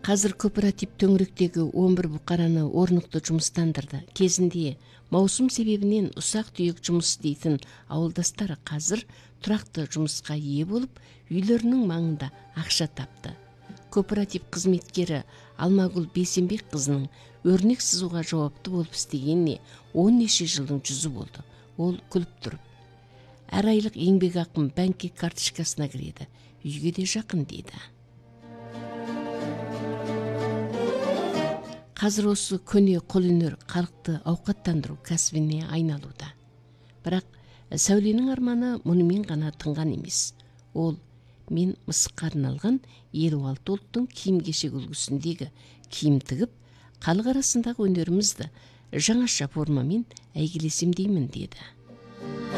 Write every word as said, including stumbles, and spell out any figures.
Қазір кооператив төңіректегі он бір бұқараны орнықты жұмыстандырды. Кезінде маусым себебінен ұсақ түйек жұмыс дейтін ауылдастары қазір тұрақты жұмысқа ие болып, үйлерінің маңында ақша тапты. Кооператив қызметкері Алмагүл Бейсенбек қызының өрнек сызуға жауапты болып істегеніне он неше жылдың жүзі болды. Ол күліп тұрып: әр айлық еңбек ақым банк карточкасына кіреді, үйге де жақын дейді. Қазір осы көне қолөнер халықты ауқаттандыру кәсібіне айналуда. Бірақ Сәуленің арманы мұнымен ғана тынған емес. Ол мен мысыққа арналған елу алты ұлттың киім-кешек үлгісіндегі киім тігіп, халық арасындағы өнерімізді жаңаша формамен әйгілесем деймін деді.